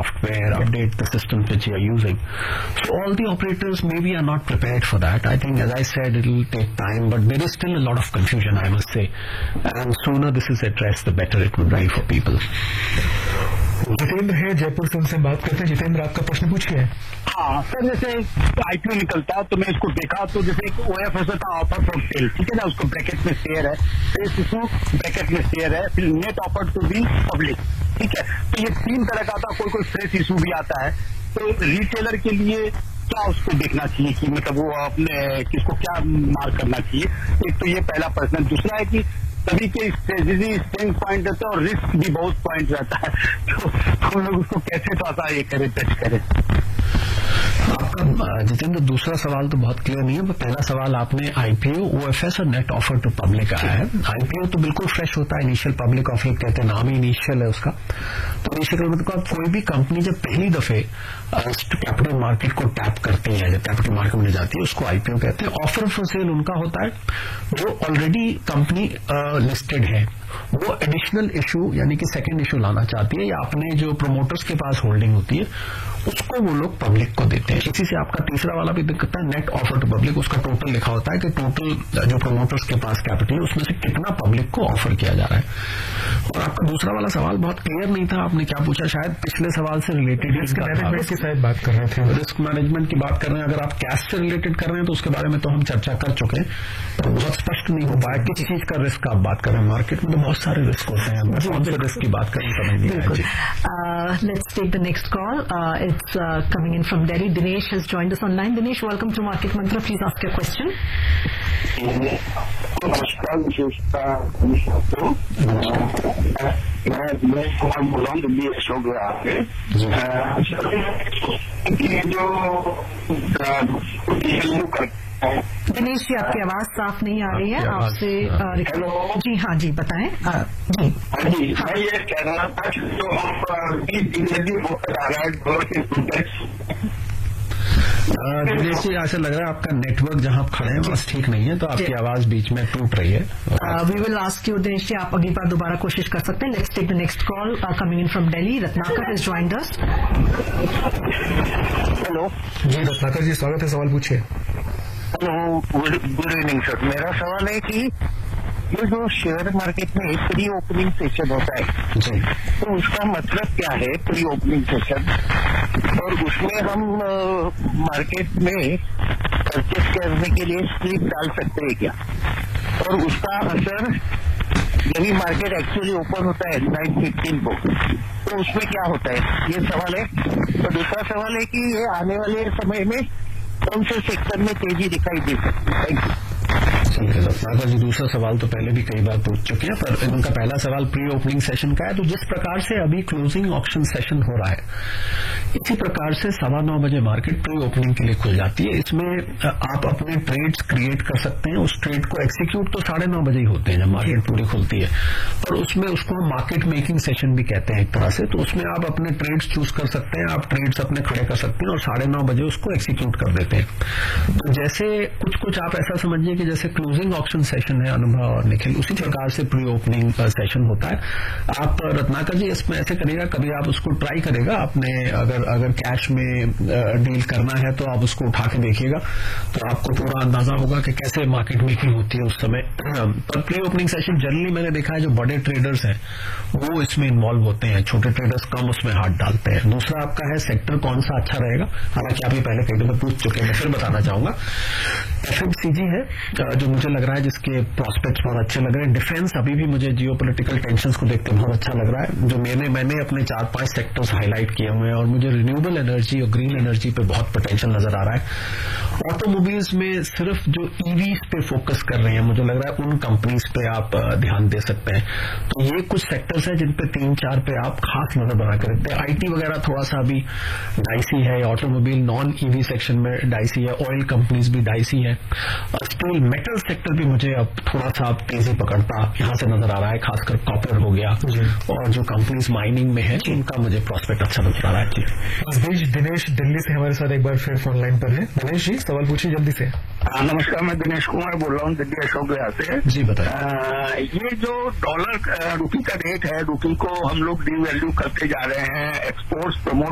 software, update the systems which you are using. So all the operators maybe are not prepared for that. I think, as I said, it will take time, but there is still a lot of confusion, I must say. And sooner this is addressed, the better it would be for people. Jitendra है जयपुर से, उनसे बात करते हैं. जितेंद्र, आपका प्रश्न पूछिए. हाँ सर, जैसे आईपीओ निकलता है तो मैं इसको देखा तो जैसे एक ओएफएस का ऑफर फॉर सेल, ठीक है ना, उसको ब्रैकेट में शेयर है, फेस इशू ब्रैकेट में शेयर है, फिर net offer to be public, ठीक है. तो ये 3 तरह का आता, कोई फ्रेश इशू भी आता है. तो रिटेलर के लिए क्या उसको देखना चाहिए कि मतलब वो अपने किसको क्या मार्क करना चाहिए? एक तो ये पहला प्रश्न. दूसरा है कि सभी के स्ट्रेटेजी स्ट्रेंथ पॉइंट रहता है और रिस्क भी बहुत पॉइंट रहता है, तो हम लोग उसको कैसे थोड़ा सा ये करें, टच करें. आपका जितेंद्र दूसरा सवाल तो बहुत क्लियर नहीं है. पहला सवाल आपने आईपीओ, ओएफएस और नेट ऑफर टू पब्लिक आया है. आईपीओ तो बिल्कुल फ्रेश होता है, इनिशियल पब्लिक ऑफरिंग कहते हैं, नाम ही इनिशियल है उसका. तो इनिशियल मतलब कोई भी कंपनी जब पहली दफे कैपिटल मार्केट को टैप करती है, जब कैपिटल मार्केट में जाती है, उसको आईपीओ कहते हैं. ऑफर फॉर सेल उनका होता है जो ऑलरेडी कंपनी लिस्टेड है, वो एडिशनल इशू यानी कि सेकंड इशू लाना चाहती है, या अपने जो प्रोमोटर्स के पास होल्डिंग होती है उसको वो लोग पब्लिक को देते हैं. इसी से आपका तीसरा वाला भी दिक्कत है, नेट ऑफर टू पब्लिक. उसका टोटल लिखा होता है कि टोटल जो प्रोमोटर्स के पास कैपिटल है उसमें से कितना पब्लिक को ऑफर किया जा रहा है. और आपका दूसरा वाला सवाल बहुत क्लियर नहीं था, आपने क्या पूछा, शायद पिछले सवाल से रिलेटेड रिस्क मैनेजमेंट की शायद बात कर रहे थे. रिस्क मैनेजमेंट की बात कर रहे हैं. अगर आप कैश से रिलेटेड कर रहे हैं तो उसके बारे में तो हम चर्चा कर चुके हैं, तो बहुत स्पष्ट नहीं हो पाया किस चीज का रिस्क आप बात कर रहे हैं. मार्केट में तो बहुत सारे रिस्क होते हैं, कौन से रिस्क की बात करें समझ नहीं आया. Let's take the next call. It's coming in from Delhi. Dinesh has joined us online. Dinesh, welcome to Market Mantra. Please ask your question. नमस्कार विशेषता मैं दिनेश कुमार बोल रहा हूँ, दिल्ली अशोक विहार से. दिनेश जी, आपकी आवाज साफ नहीं आ रही है, आपसे हेलो जी. हाँ जी, बताएं. जी जी, मैं ये कह रहा था कि जो हम दिनेश जी, ऐसा लग रहा है आपका नेटवर्क जहां आप खड़े हैं बस ठीक नहीं है, तो आपकी आवाज बीच में टूट रही है. We will ask you Dinesh ji, आप अगली बार दोबारा कोशिश कर सकते हैं. Let's take the next call coming in from Delhi. Ratnakar has joined us. Hello जी रत्नाकर जी, स्वागत है, सवाल पूछिए. Hello, good evening sir. मेरा सवाल है कि ये जो शेयर मार्केट में प्री ओपनिंग सेशन होता है जी, तो उसका मतलब क्या है प्री ओपनिंग सेशन, और उसमें हम मार्केट में परचेस करने के लिए स्लिप डाल सकते हैं क्या, और उसका असर जब मार्केट एक्चुअली ओपन होता है 9:15 को तो उसमें क्या होता है, ये सवाल है. तो दूसरा सवाल है कि ये आने वाले समय में कौन से सेक्टर में तेजी दिखाई दे सकती है. Thank you. रत्नाकर जी, दूसरा सवाल तो पहले भी कई बार पूछ चुके हैं, पर इनका पहला सवाल प्री ओपनिंग सेशन का है. तो जिस प्रकार से अभी क्लोजिंग ऑप्शन सेशन हो रहा है, इसी प्रकार से 9:15 बजे मार्केट प्री ओपनिंग के लिए खुल जाती है. इसमें आप अपने ट्रेड्स क्रिएट कर सकते हैं. उस ट्रेड को एक्सिक्यूट तो 9:30 बजे ही होते हैं जब मार्केट पूरी खुलती है, और उसमें उसको मार्केट मेकिंग सेशन भी कहते हैं एक तरह से. तो उसमें आप अपने ट्रेड्स चूज कर सकते हैं, आप ट्रेड्स अपने खड़े कर सकते हैं और 9:30 बजे उसको एक्सिक्यूट कर देते हैं. तो जैसे कुछ आप ऐसा समझिए कि जैसे क्लोजिंग ऑप्शन सेशन है अनुभव और निखिल, उसी प्रकार से प्री ओपनिंग सेशन होता है. आप रत्नाकर जी इसमें ऐसे करिएगा, कभी आप उसको ट्राई करेगा, आपने अगर कैश में डील करना है तो आप उसको उठा के देखिएगा, तो आपको पूरा अंदाजा होगा कि कैसे मार्केट मेकिंग होती है उस समय. पर प्री ओपनिंग सेशन जनरली मैंने देखा है जो बड़े ट्रेडर्स हैं वो इसमें इन्वॉल्व होते हैं, छोटे ट्रेडर्स कम उसमें हाथ डालते हैं. दूसरा आपका है सेक्टर कौन सा अच्छा रहेगा, हालांकि आप ये पहले कई दफे पूछ चुके हैं, मैं फिर बताना चाहूंगा. एफएमसीजी है जो मुझे लग रहा है जिसके प्रोस्पेक्ट्स बहुत अच्छे लग रहे हैं. डिफेंस अभी भी मुझे जियोपॉलिटिकल टेंशंस को देखते बहुत अच्छा लग रहा है. जो मैंने अपने 4-5 सेक्टर्स हाईलाइट किए हुए हैं, और मुझे रिन्यूएबल एनर्जी और ग्रीन एनर्जी पे बहुत पोटेंशियल नजर आ रहा है. ऑटोमोबाइल्स में सिर्फ जो ईवीज पे फोकस कर रहे हैं, मुझे लग रहा है उन कंपनीज पे आप ध्यान दे सकते हैं. तो ये कुछ सेक्टर्स हैं जिन पे 3-4 पे आप खास नजर बना कर रखते हैं. आईटी वगैरह थोड़ा सा अभी डाइसी है, ऑटोमोबाइल नॉन ईवी सेक्शन में डाइसी है, ऑयल कंपनीज भी डाइसी है. स्टील मेटल सेक्टर भी मुझे अब थोड़ा सा तेजी पकड़ता यहां से नजर आ रहा है, खासकर कॉपर हो गया, और जो कंपनीज माइनिंग में है उनका मुझे प्रोस्पेक्ट अच्छा नजर आ रहा है. इस बीच दिनेश दिल्ली से हमारे साथ एक बार फिर फोन लाइन पर है. दिनेश जी, सवाल पूछिए जल्दी से. नमस्कार, मैं दिनेश कुमार बोल रहा हूँ, दिल्ली अशोक विहार से. जी बताइए. ये जो डॉलर रुपी का रेट है, रुपी को हम लोग डिवैल्यू करते जा रहे हैं, एक्सपोर्ट्स प्रमोट